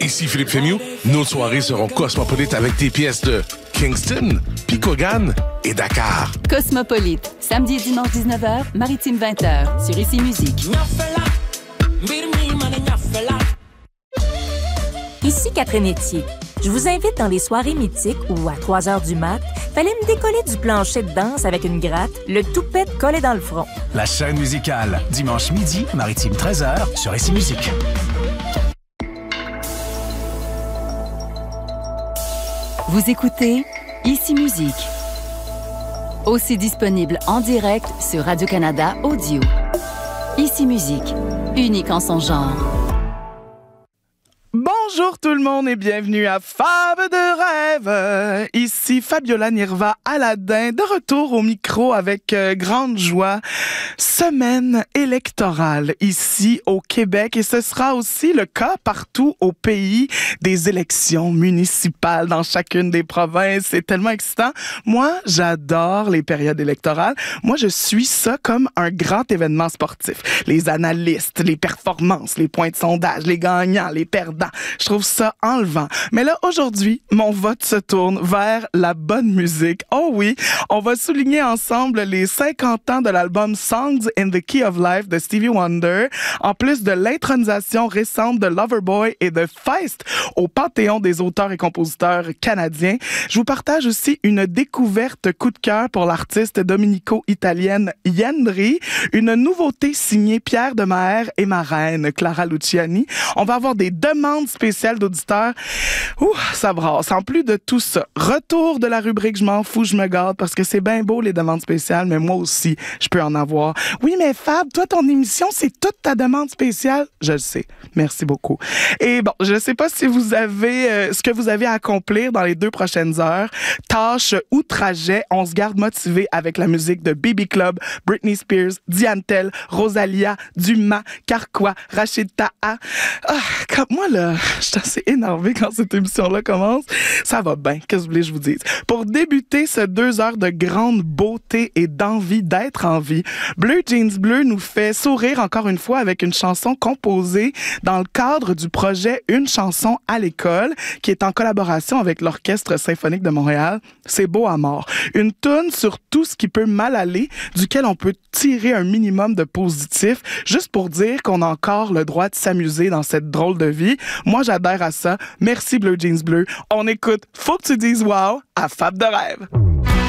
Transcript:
Ici Philippe Fémieux. Nos soirées seront cosmopolites avec des pièces de Kingston, Picogan et Dakar. Cosmopolite, samedi et dimanche 19h, Maritime 20h, sur Ici Musique. Ici Catherine Etier. Je vous invite dans les soirées mythiques où, à 3 heures du mat', fallait me décoller du plancher de danse avec une gratte, le toupette collé dans le front. La chaîne musicale, dimanche midi, Maritime 13h, sur Ici Musique. Vous écoutez Ici Musique. Aussi disponible en direct sur Radio-Canada Audio. Ici Musique, unique en son genre. Bonjour tout le monde et bienvenue à Fab de rêve. Ici Fabiola Nirva Aladin, de retour au micro avec grande joie. Semaine électorale ici au Québec et ce sera aussi le cas partout au pays, des élections municipales dans chacune des provinces. C'est tellement excitant. Moi, j'adore les périodes électorales. Moi, je suis ça comme un grand événement sportif. Les analystes, les performances, les points de sondage, les gagnants, les perdants. Je trouve ça enlevant. Mais là, aujourd'hui, mon vote se tourne vers la bonne musique. Oh oui, on va souligner ensemble les 50 ans de l'album Songs in the Key of Life de Stevie Wonder, en plus de l'intronisation récente de Loverboy et de Feist au Panthéon des auteurs et compositeurs canadiens. Je vous partage aussi une découverte coup de cœur pour l'artiste dominico-italienne Yendri, une nouveauté signée Pierre Demaher et ma reine Clara Luciani. On va avoir des demandes spéciales d'auditeurs. Ouh, ça brasse. En plus de tout ça, retour de la rubrique Je m'en fous, je me garde, parce que c'est bien beau les demandes spéciales, mais moi aussi, je peux en avoir. Oui, mais Fab, toi, ton émission, c'est toute ta demande spéciale. Je le sais. Merci beaucoup. Et bon, je ne sais pas si vous avez ce que vous avez à accomplir dans les 2 prochaines heures. Tâches ou trajets, on se garde motivé avec la musique de Baby Club, Britney Spears, Diane Tell, Rosalia, Dumas, Carquois, Rachid Taha. Comme moi, là, je suis assez énervée quand cette émission-là commence. Ça va bien, qu'est-ce que vous voulez que je vous dise? Pour débuter ce 2 heures de grande beauté et d'envie d'être en vie, Bleu Jeans Bleu nous fait sourire encore une fois avec une chanson composée dans le cadre du projet Une chanson à l'école, qui est en collaboration avec l'Orchestre symphonique de Montréal. C'est beau à mort. Une toune sur tout ce qui peut mal aller, duquel on peut tirer un minimum de positif, juste pour dire qu'on a encore le droit de s'amuser dans cette drôle de vie. Moi, j'adhère à ça. Merci Bleu Jeans Bleu. On écoute Faut que tu dises wow à Fab de rêve.